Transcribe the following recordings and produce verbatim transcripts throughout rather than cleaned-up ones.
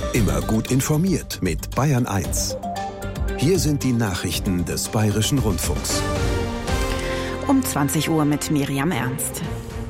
Immer gut informiert mit Bayern eins. Hier sind die Nachrichten des Bayerischen Rundfunks. Um zwanzig Uhr mit Miriam Ernst.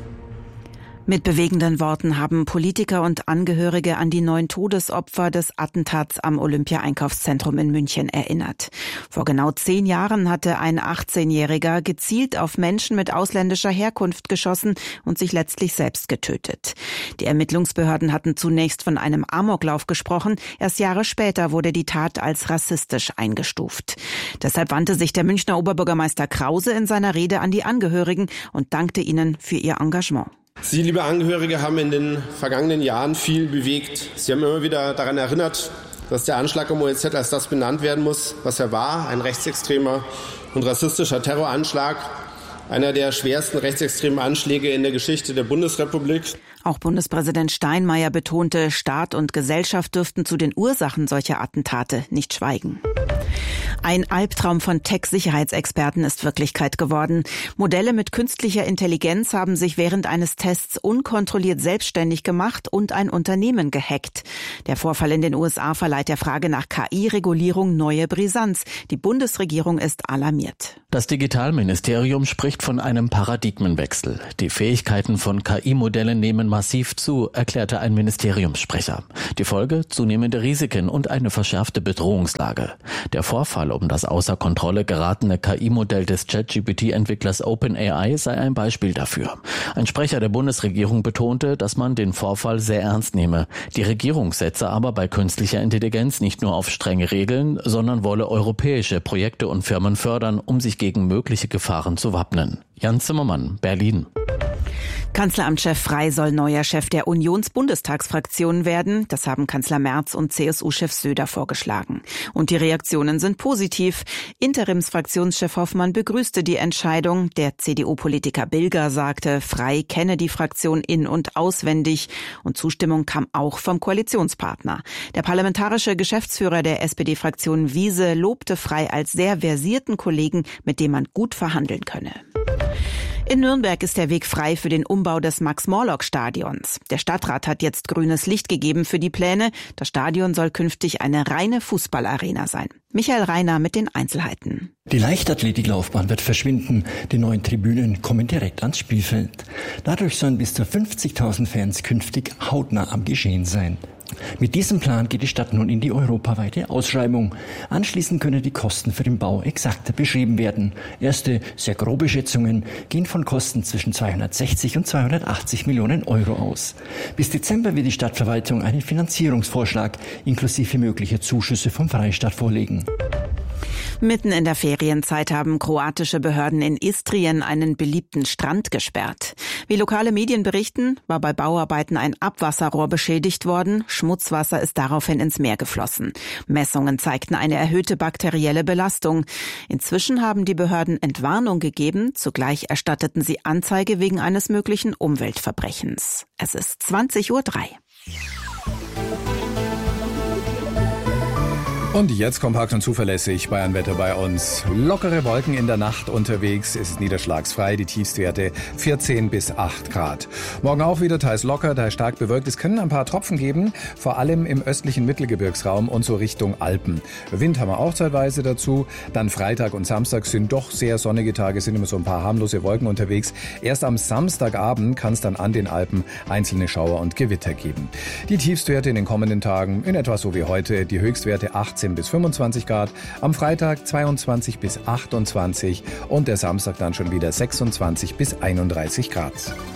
Mit bewegenden Worten haben Politiker und Angehörige an die neun Todesopfer des Attentats am Olympia-Einkaufszentrum in München erinnert. Vor genau zehn Jahren hatte ein achtzehnjähriger gezielt auf Menschen mit ausländischer Herkunft geschossen und sich letztlich selbst getötet. Die Ermittlungsbehörden hatten zunächst von einem Amoklauf gesprochen. Erst Jahre später wurde die Tat als rassistisch eingestuft. Deshalb wandte sich der Münchner Oberbürgermeister Krause in seiner Rede an die Angehörigen und dankte ihnen für ihr Engagement. Sie, liebe Angehörige, haben in den vergangenen Jahren viel bewegt. Sie haben immer wieder daran erinnert, dass der Anschlag am O E Z als das benannt werden muss, was er war, ein rechtsextremer und rassistischer Terroranschlag, einer der schwersten rechtsextremen Anschläge in der Geschichte der Bundesrepublik. Auch Bundespräsident Steinmeier betonte, Staat und Gesellschaft dürften zu den Ursachen solcher Attentate nicht schweigen. Ein Albtraum von Tech-Sicherheitsexperten ist Wirklichkeit geworden. Modelle mit künstlicher Intelligenz haben sich während eines Tests unkontrolliert selbstständig gemacht und ein Unternehmen gehackt. Der Vorfall in den U S A verleiht der Frage nach K I-Regulierung neue Brisanz. Die Bundesregierung ist alarmiert. Das Digitalministerium spricht von einem Paradigmenwechsel. Die Fähigkeiten von K I-Modellen nehmen massiv zu, erklärte ein Ministeriumssprecher. Die Folge? Zunehmende Risiken und eine verschärfte Bedrohungslage. Der Vorfall um das außer Kontrolle geratene K I-Modell des ChatGPT-Entwicklers OpenAI sei ein Beispiel dafür. Ein Sprecher der Bundesregierung betonte, dass man den Vorfall sehr ernst nehme. Die Regierung setze aber bei künstlicher Intelligenz nicht nur auf strenge Regeln, sondern wolle europäische Projekte und Firmen fördern, um sich gegen mögliche Gefahren zu wappnen. Jan Zimmermann, Berlin. Kanzleramtschef Frey soll neuer Chef der Unions-Bundestagsfraktion werden. Das haben Kanzler Merz und C S U-Chef Söder vorgeschlagen. Und die Reaktionen sind positiv. Interimsfraktionschef Hoffmann begrüßte die Entscheidung. Der C D U-Politiker Bilger sagte, Frey kenne die Fraktion in- und auswendig. Und Zustimmung kam auch vom Koalitionspartner. Der parlamentarische Geschäftsführer der S P D-Fraktion Wiese lobte Frey als sehr versierten Kollegen, mit dem man gut verhandeln könne. In Nürnberg ist der Weg frei für den Umbau des Max-Morlock-Stadions. Der Stadtrat hat jetzt grünes Licht gegeben für die Pläne. Das Stadion soll künftig eine reine Fußballarena sein. Michael Reiner mit den Einzelheiten. Die Leichtathletiklaufbahn wird verschwinden. Die neuen Tribünen kommen direkt ans Spielfeld. Dadurch sollen bis zu fünfzigtausend Fans künftig hautnah am Geschehen sein. Mit diesem Plan geht die Stadt nun in die europaweite Ausschreibung. Anschließend können die Kosten für den Bau exakter beschrieben werden. Erste, sehr grobe Schätzungen gehen von Kosten zwischen zweihundertsechzig und zweihundertachtzig Millionen Euro aus. Bis Dezember wird die Stadtverwaltung einen Finanzierungsvorschlag inklusive möglicher Zuschüsse vom Freistaat vorlegen. Mitten in der Ferienzeit haben kroatische Behörden in Istrien einen beliebten Strand gesperrt. Wie lokale Medien berichten, war bei Bauarbeiten ein Abwasserrohr beschädigt worden. Schmutzwasser ist daraufhin ins Meer geflossen. Messungen zeigten eine erhöhte bakterielle Belastung. Inzwischen haben die Behörden Entwarnung gegeben. Zugleich erstatteten sie Anzeige wegen eines möglichen Umweltverbrechens. Es ist zwanzig Uhr drei. Und jetzt kompakt und zuverlässig Bayernwetter bei uns. Lockere Wolken in der Nacht unterwegs. Es ist niederschlagsfrei. Die Tiefstwerte vierzehn bis acht Grad. Morgen auch wieder teils locker, teils stark bewölkt. Es können ein paar Tropfen geben, vor allem im östlichen Mittelgebirgsraum und so Richtung Alpen. Wind haben wir auch zeitweise dazu. Dann Freitag und Samstag sind doch sehr sonnige Tage, sind immer so ein paar harmlose Wolken unterwegs. Erst am Samstagabend kann es dann an den Alpen einzelne Schauer und Gewitter geben. Die Tiefstwerte in den kommenden Tagen in etwa so wie heute. Die Höchstwerte achtzehn bis fünfundzwanzig Grad, am Freitag zweiundzwanzig bis achtundzwanzig und der Samstag dann schon wieder sechsundzwanzig bis einunddreißig Grad.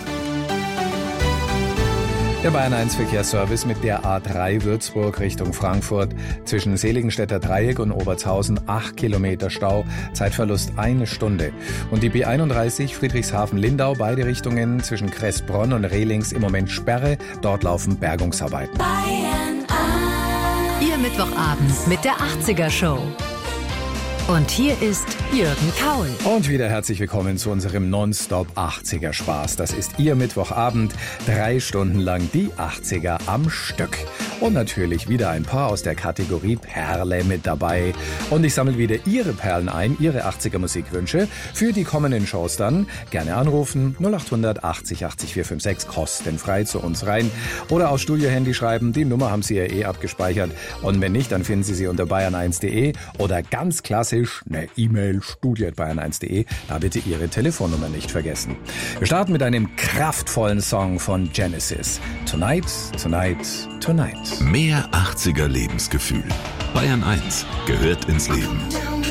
Der Bayern eins Verkehrsservice mit der A drei Würzburg Richtung Frankfurt. Zwischen Seligenstädter Dreieck und Obertshausen acht Kilometer Stau, Zeitverlust eine Stunde. Und die B einunddreißig Friedrichshafen-Lindau, beide Richtungen zwischen Kressbronn und Rehlings im Moment Sperre. Dort laufen Bergungsarbeiten. Bayern eins. Ihr Mittwochabend mit der achtziger Show. Und hier ist Jürgen Kaul. Und wieder herzlich willkommen zu unserem Nonstop achtziger Spaß. Das ist Ihr Mittwochabend, drei Stunden lang die achtziger am Stück. und natürlich wieder ein paar aus der Kategorie Perle mit dabei. Und ich sammle wieder Ihre Perlen ein, Ihre achtziger Musikwünsche für die kommenden Shows dann. Gerne anrufen, null acht hundert achtzig achtzig vier fünf sechs, kostenfrei zu uns rein. Oder aufs Studiohandy schreiben, die Nummer haben Sie ja eh abgespeichert. Und wenn nicht, dann finden Sie sie unter bayern eins punkt de oder ganz klassisch eine E-Mail, studio at bayern eins punkt de. Da bitte Ihre Telefonnummer nicht vergessen. Wir starten mit einem kraftvollen Song von Genesis. Tonight, Tonight, Tonight. Mehr achtziger Lebensgefühl. Bayern eins gehört ins Leben.